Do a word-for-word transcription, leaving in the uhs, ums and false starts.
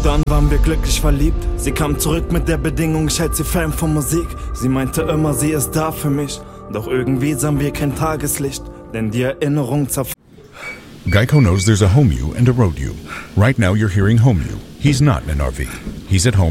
Dann waren wir glücklich verliebt. Sie kam zurück mit der Bedingung, ich hält sie fern von Musik. Sie meinte immer, sie ist da für mich. Doch irgendwie sahen wir kein Tageslicht, denn die Erinnerung zerfällt. Geico knows there's a home you and a road you. Right now you're hearing home you. He's not in an R V. He's at home.